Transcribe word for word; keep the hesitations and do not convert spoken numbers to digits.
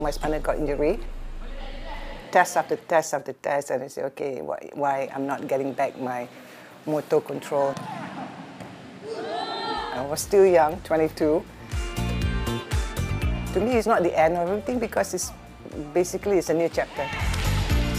My spinal cord injury, test after test after test, and I say, okay, why, why I'm not getting back my motor control. I was still young, twenty-two. To me, it's not the end of everything because it's basically it's a new chapter.